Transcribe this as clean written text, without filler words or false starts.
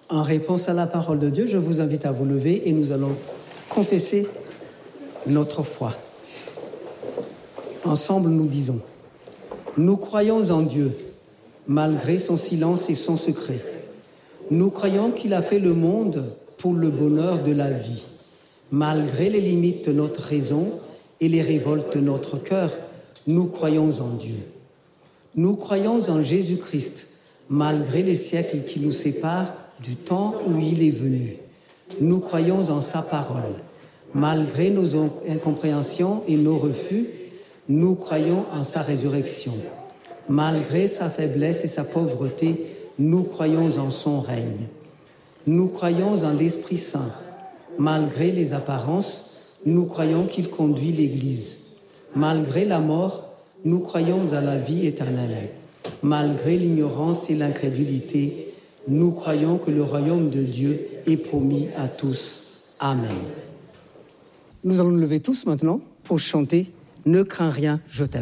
En réponse à la parole de Dieu, je vous invite à vous lever et nous allons confesser notre foi. Ensemble, nous disons: nous croyons en Dieu, malgré son silence et son secret. Nous croyons qu'il a fait le monde pour le bonheur de la vie. Malgré les limites de notre raison et les révoltes de notre cœur, nous croyons en Dieu. Nous croyons en Jésus-Christ, malgré les siècles qui nous séparent du temps où il est venu. Nous croyons en sa parole. Malgré nos incompréhensions et nos refus, nous croyons en sa résurrection. Malgré sa faiblesse et sa pauvreté, nous croyons en son règne. Nous croyons en l'Esprit Saint. Malgré les apparences, nous croyons qu'il conduit l'Église. Malgré la mort, nous croyons à la vie éternelle. Malgré l'ignorance et l'incrédulité, nous croyons que le royaume de Dieu est promis à tous. Amen. Nous allons nous lever tous maintenant pour chanter « Ne crains rien, je t'aime ».